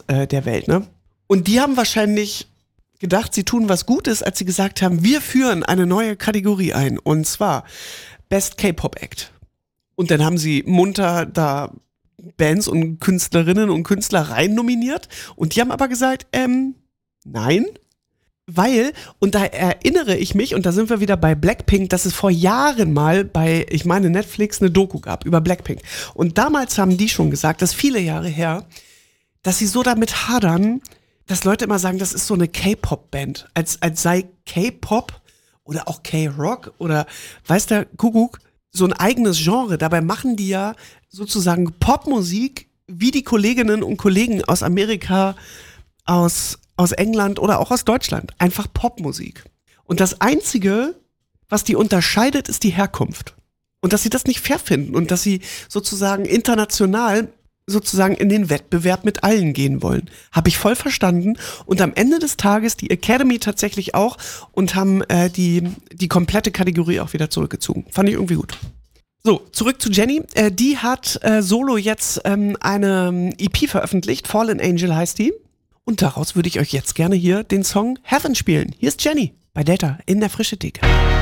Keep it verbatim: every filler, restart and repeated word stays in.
äh, der Welt, ne? Und die haben wahrscheinlich gedacht, sie tun was Gutes, als sie gesagt haben, wir führen eine neue Kategorie ein. Und zwar Best K-Pop Act. Und dann haben sie munter da Bands und Künstlerinnen und Künstler rein nominiert. Und die haben aber gesagt, ähm, nein. Weil, und da erinnere ich mich, und da sind wir wieder bei Blackpink, dass es vor Jahren mal bei, ich meine, Netflix eine Doku gab über Blackpink. Und damals haben die schon gesagt, das ist viele Jahre her, dass sie so damit hadern, dass Leute immer sagen, das ist so eine K-Pop-Band. Als, als sei K-Pop oder auch K-Rock oder weiß der Kuckuck so ein eigenes Genre. Dabei machen die ja sozusagen Popmusik wie die Kolleginnen und Kollegen aus Amerika, aus aus England oder auch aus Deutschland. Einfach Popmusik. Und das Einzige, was die unterscheidet, ist die Herkunft. Und dass sie das nicht fair finden und dass sie sozusagen international sozusagen in den Wettbewerb mit allen gehen wollen. Habe ich voll verstanden. Und am Ende des Tages die Academy tatsächlich auch und haben äh, die, die komplette Kategorie auch wieder zurückgezogen. Fand ich irgendwie gut. So, zurück zu Jennie. Äh, die hat äh, solo jetzt ähm, eine E P veröffentlicht. Fallen Angel heißt die. Und daraus würde ich euch jetzt gerne hier den Song Heaven spielen. Hier ist Jennie bei Delta in der Frische Theke.